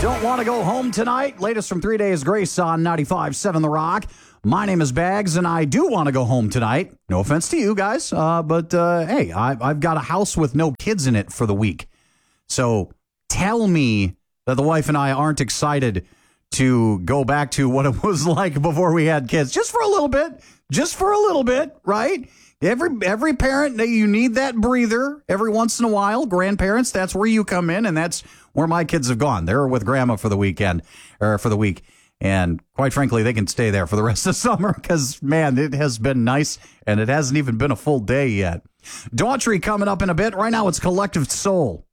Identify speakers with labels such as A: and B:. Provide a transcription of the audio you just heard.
A: Don't want to go home tonight? Latest from 3 Days Grace on 95.7 The Rock. My name is Bags, and I do want to go home tonight. No offense to you guys, but hey, I've got a house with no kids in it for the week. So tell me that the wife and I aren't excited to go back to what it was like before we had kids. Just for a little bit, right? Every parent, you need that breather every once in a while. Grandparents, that's where you come in, and that's where my kids have gone. They're with grandma for the weekend, or for the week. And quite frankly, they can stay there for the rest of summer because, man, it has been nice, and it hasn't even been a full day yet. Daughtry coming up in a bit. Right now, it's Collective Soul.